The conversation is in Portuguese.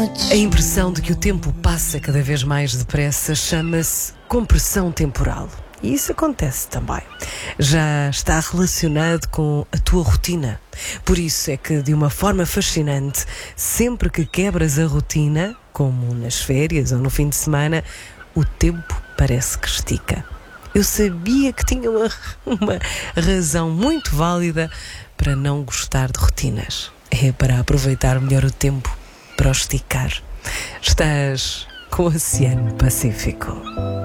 A impressão de que o tempo passa cada vez mais depressa chama-se compressão temporal. E isso acontece também. Já está relacionado com a tua rotina. Por isso é que, de uma forma fascinante, sempre que quebras a rotina, como nas férias ou no fim de semana, o tempo parece que estica. Eu sabia que tinha uma razão muito válida para não gostar de rotinas. É para aproveitar melhor o tempo, para o esticar. Estás com o Oceano Pacífico.